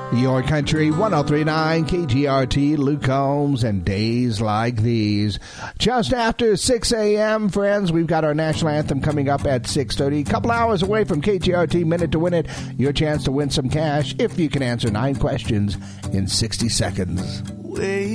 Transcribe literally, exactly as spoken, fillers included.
Your Country, one oh three point nine K G R T, Luke Combs, and Days Like These. Just after six a.m., friends, we've got our national anthem coming up at six thirty. A couple hours away from K G R T, Minute to Win It. Your chance to win some cash if you can answer nine questions in sixty seconds. Wait.